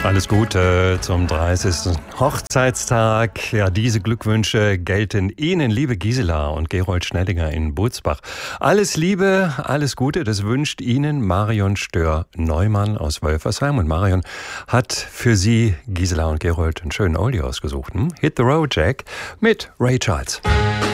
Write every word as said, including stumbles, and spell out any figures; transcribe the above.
Alles Gute zum dreißigsten Hochzeitstag. Ja, diese Glückwünsche gelten Ihnen, liebe Gisela und Gerold Schnellinger in Butzbach. Alles Liebe, alles Gute, das wünscht Ihnen Marion Stör-Neumann aus Wölfersheim. Und Marion hat für Sie, Gisela und Gerold, einen schönen Oldie ausgesucht. Hm? Hit the Road Jack mit Ray Charles.